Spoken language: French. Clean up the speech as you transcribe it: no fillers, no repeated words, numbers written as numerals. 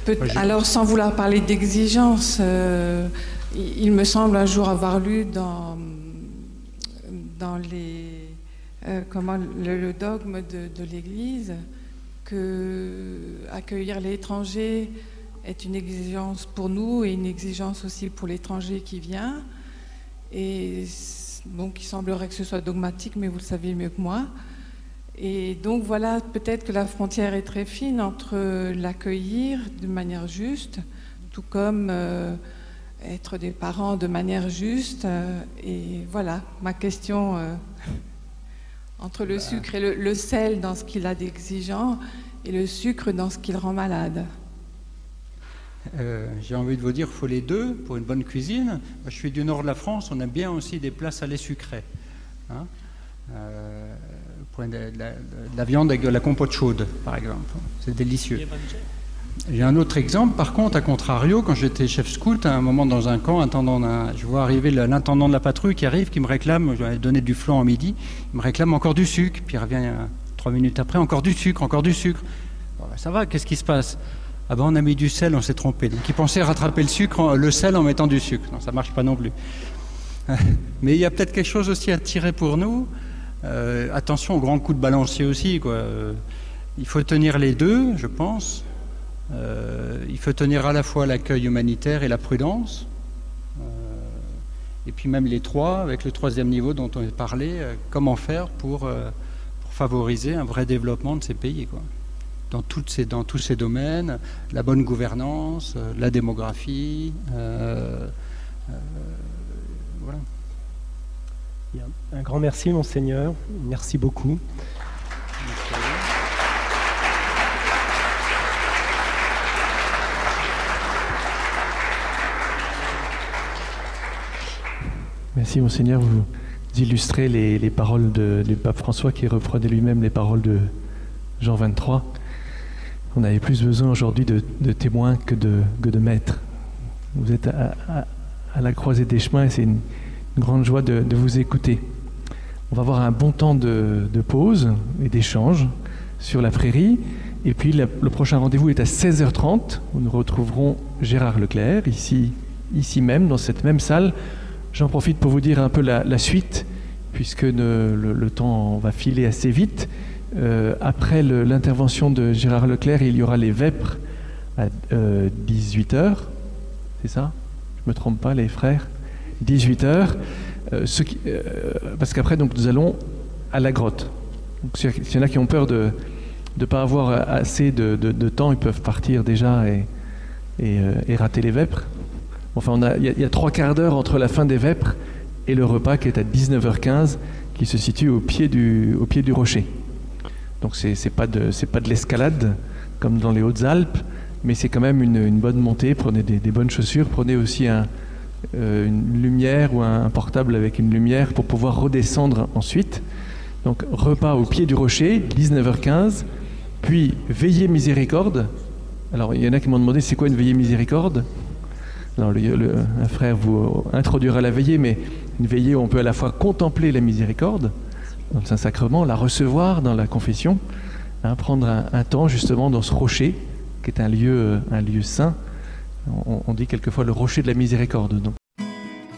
Alors, sans vouloir parler d'exigence, il me semble un jour avoir lu dans le dogme de l'Église que accueillir l'étranger est une exigence pour nous et une exigence aussi pour l'étranger qui vient. Et donc, il semblerait que ce soit dogmatique, mais vous le savez mieux que moi. Et donc, voilà, peut-être que la frontière est très fine entre l'accueillir de manière juste, tout comme être des parents de manière juste. Et voilà, ma question entre le sucre et le sel dans ce qu'il a d'exigeant et le sucre dans ce qu'il rend malade. J'ai envie de vous dire, il faut les deux pour une bonne cuisine. Moi, je suis du nord de la France, on aime bien aussi des plats salés sucrés. Hein, de la viande avec de la compote chaude, par exemple. C'est délicieux. J'ai un autre exemple, par contre, à contrario, quand j'étais chef scout, à un moment dans un camp, je vois arriver l'intendant de la patrouille qui arrive, qui me réclame, je lui ai donné du flan à midi, il me réclame encore du sucre, puis il revient 3 minutes après, encore du sucre. Bon, ça va, qu'est-ce qui se passe? Ah ben on a mis du sel, on s'est trompé. Donc il pensait rattraper le sel en mettant du sucre. Non, ça marche pas non plus. Mais il y a peut-être quelque chose aussi à tirer pour nous. Attention au grand coup de balancier aussi, quoi. Il faut tenir les deux, je pense. Il faut tenir à la fois l'accueil humanitaire et la prudence. Et puis même les trois, avec le 3e niveau dont on a parlé, comment faire pour favoriser un vrai développement de ces pays, quoi. Dans tous ces domaines, la bonne gouvernance, la démographie, voilà. Bien. Un grand merci, Monseigneur. Merci beaucoup. Merci, Monseigneur. Vous illustrez les paroles du pape François qui reprenait lui-même les paroles de Jean 23. On avait plus besoin aujourd'hui de témoins que de maîtres. Vous êtes à la croisée des chemins et c'est une grande joie de vous écouter. On va avoir un bon temps de pause et d'échange sur la prairie. Et puis le prochain rendez-vous est à 16h30 où nous retrouverons Gérard Leclerc, ici même, dans cette même salle. J'en profite pour vous dire un peu la suite, puisque le temps va filer assez vite. Après l'intervention de Gérard Leclerc, il y aura les vêpres à 18h. C'est ça? Je ne me trompe pas, les frères? 18h. Parce qu'après, donc, nous allons à la grotte. Donc, s'il y en a qui ont peur de ne pas avoir assez de temps, ils peuvent partir déjà et rater les vêpres. Enfin, il y a 3 quarts d'heure entre la fin des vêpres et le repas qui est à 19h15, qui se situe au pied du rocher. Donc c'est pas de l'escalade comme dans les Hautes-Alpes, mais c'est quand même une bonne montée. Prenez des bonnes chaussures, prenez aussi une lumière ou un portable avec une lumière pour pouvoir redescendre ensuite. Donc repas au pied du rocher, 19h15, puis veillée miséricorde. Alors il y en a qui m'ont demandé c'est quoi une veillée miséricorde. Alors un frère vous introduira la veillée, mais une veillée où on peut à la fois contempler la miséricorde dans le Saint-Sacrement, la recevoir dans la confession, prendre un temps justement dans ce rocher qui est un lieu saint. On dit quelquefois le rocher de la miséricorde. Donc